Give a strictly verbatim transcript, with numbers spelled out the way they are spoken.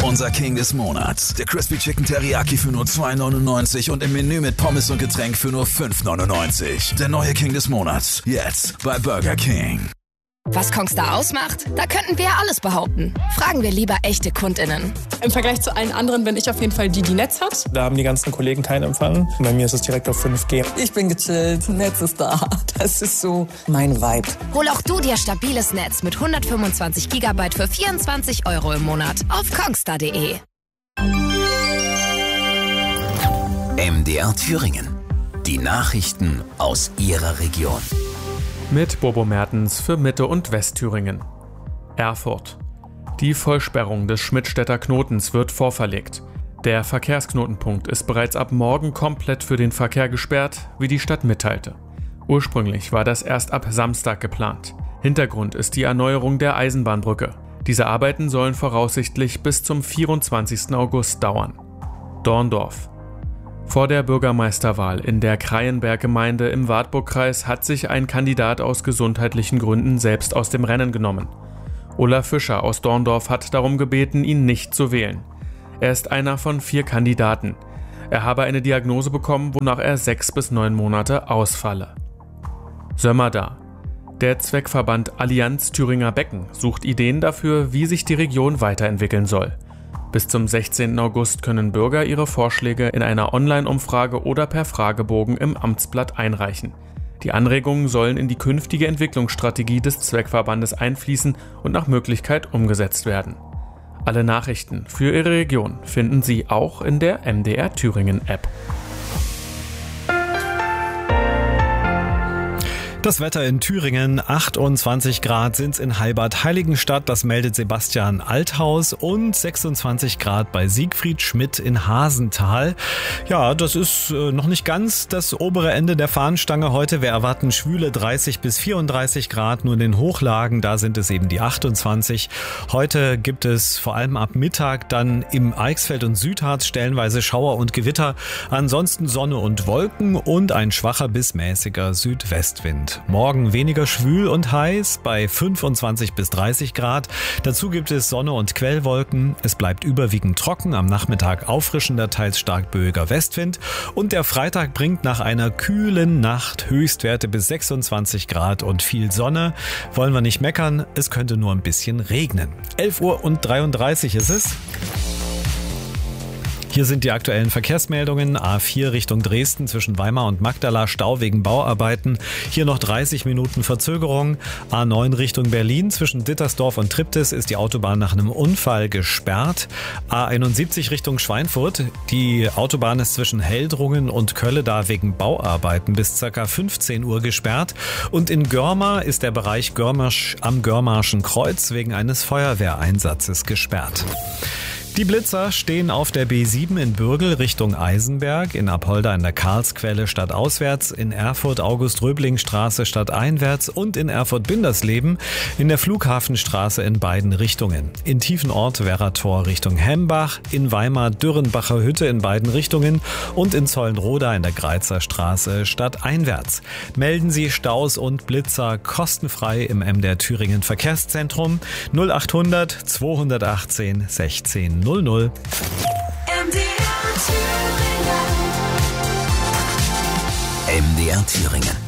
Unser King des Monats. Der Crispy Chicken Teriyaki für nur zwei neunundneunzig und im Menü mit Pommes und Getränk für nur fünf neunundneunzig. Der neue King des Monats. Jetzt bei Burger King. Was Kongstar ausmacht? Da könnten wir ja alles behaupten. Fragen wir lieber echte KundInnen. Im Vergleich zu allen anderen bin ich auf jeden Fall die, die Netz hat. Da haben die ganzen Kollegen keinen Empfang. Bei mir ist es direkt auf fünf G. Ich bin gechillt, Netz ist da. Das ist so mein Vibe. Hol auch du dir stabiles Netz mit hundertfünfundzwanzig Gigabyte für vierundzwanzig Euro im Monat auf kongstar punkt de. M D R Thüringen. Die Nachrichten aus Ihrer Region. Mit Bobo Mertens für Mitte- und Westthüringen. Erfurt. Die Vollsperrung des Schmidtstädter Knotens wird vorverlegt. Der Verkehrsknotenpunkt ist bereits ab morgen komplett für den Verkehr gesperrt, wie die Stadt mitteilte. Ursprünglich war das erst ab Samstag geplant. Hintergrund ist die Erneuerung der Eisenbahnbrücke. Diese Arbeiten sollen voraussichtlich bis zum vierundzwanzigsten August dauern. Dorndorf. Vor der Bürgermeisterwahl in der Kreienberg-Gemeinde im Wartburgkreis hat sich ein Kandidat aus gesundheitlichen Gründen selbst aus dem Rennen genommen. Olaf Fischer aus Dorndorf hat darum gebeten, ihn nicht zu wählen. Er ist einer von vier Kandidaten. Er habe eine Diagnose bekommen, wonach er sechs bis neun Monate ausfalle. Sömmerda. Der Zweckverband Allianz Thüringer Becken sucht Ideen dafür, wie sich die Region weiterentwickeln soll. Bis zum sechzehnten August können Bürger ihre Vorschläge in einer Online-Umfrage oder per Fragebogen im Amtsblatt einreichen. Die Anregungen sollen in die künftige Entwicklungsstrategie des Zweckverbandes einfließen und nach Möglichkeit umgesetzt werden. Alle Nachrichten für Ihre Region finden Sie auch in der M D R Thüringen App. Das Wetter in Thüringen, achtundzwanzig Grad sind's in Heilbad-Heiligenstadt, das meldet Sebastian Althaus, und sechsundzwanzig Grad bei Siegfried Schmidt in Hasental. Ja, das ist äh, noch nicht ganz das obere Ende der Fahnenstange heute. Wir erwarten schwüle dreißig bis vierunddreißig Grad, nur in den Hochlagen, da sind es eben die achtundzwanzig. Heute gibt es vor allem ab Mittag dann im Eichsfeld und Südharz stellenweise Schauer und Gewitter. Ansonsten Sonne und Wolken und ein schwacher bis mäßiger Südwestwind. Morgen weniger schwül und heiß bei fünfundzwanzig bis dreißig Grad. Dazu gibt es Sonne und Quellwolken. Es bleibt überwiegend trocken, am Nachmittag auffrischender, teils stark böiger Westwind. Und der Freitag bringt nach einer kühlen Nacht Höchstwerte bis sechsundzwanzig Grad und viel Sonne. Wollen wir nicht meckern, es könnte nur ein bisschen regnen. elf Uhr und dreiunddreißig ist es. Hier sind die aktuellen Verkehrsmeldungen. A vier Richtung Dresden zwischen Weimar und Magdala, Stau wegen Bauarbeiten. Hier noch dreißig Minuten Verzögerung. A neun Richtung Berlin zwischen Dittersdorf und Triptis ist die Autobahn nach einem Unfall gesperrt. A einundsiebzig Richtung Schweinfurt. Die Autobahn ist zwischen Heldrungen und Kölle da wegen Bauarbeiten bis ca. fünfzehn Uhr gesperrt. Und in Görmar ist der Bereich Görmarsch am Görmarschen Kreuz wegen eines Feuerwehreinsatzes gesperrt. Die Blitzer stehen auf der B sieben in Bürgel Richtung Eisenberg, in Apolda in der Karlsquelle stadtauswärts, in Erfurt August-Röbling-Straße stadteinwärts und in Erfurt-Bindersleben in der Flughafenstraße in beiden Richtungen. In Tiefenort Werrator Richtung Hembach, in Weimar Dürrenbacher Hütte in beiden Richtungen und in Zollenroda in der Greizer Straße stadteinwärts. Melden Sie Staus und Blitzer kostenfrei im M D R Thüringen Verkehrszentrum null achthundert zweihundertachtzehn sechzehn null null. M D R Thüringen. M D R Thüringen.